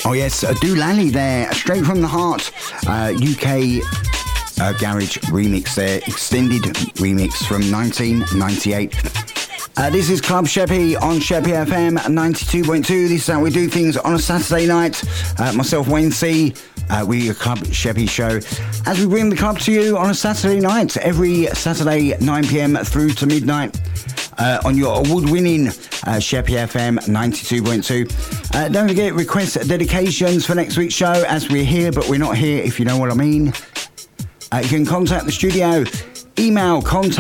Oh yes, Doolally there, straight from the heart, UK garage remix there, extended remix from 1998. This is Club Sheppy on Sheppy FM 92.2. This is how we do things on a Saturday night. Myself, Wayne C. We're your Club Sheppy show. As we bring the club to you on a Saturday night, every Saturday 9 p.m. through to midnight. On your award-winning Sheppy FM 92.2. Don't forget, request dedications for next week's show, as we're here, but we're not here, if you know what I mean. You can contact the studio. Email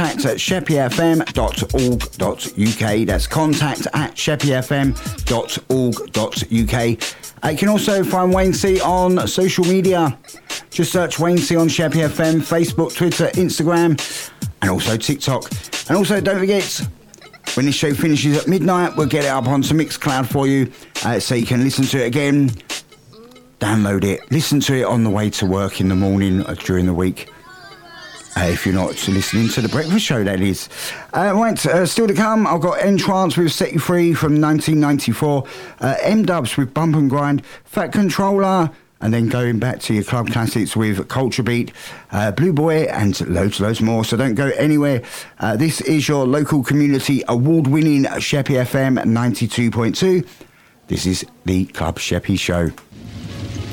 contact@sheppyfm.org.uk. That's contact@sheppyfm.org.uk. You can also find Wayne C on social media. Just search Wayne C on Sheppy FM, Facebook, Twitter, Instagram, and also TikTok. And also, don't forget, when this show finishes at midnight, we'll get it up onto Mixcloud for you, so you can listen to it again, download it, listen to it on the way to work in the morning or during the week. If you're not listening to the breakfast show, that is. Right, still to come, I've got Entrance with Set You Free from 1994, M-Dubs with Bump and Grind, Fat Controller, and then going back to your club classics with Culture Beat, Blue Boy, and loads more. So don't go anywhere. This is your local community award-winning Sheppy FM 92.2. This is the Club Sheppy Show.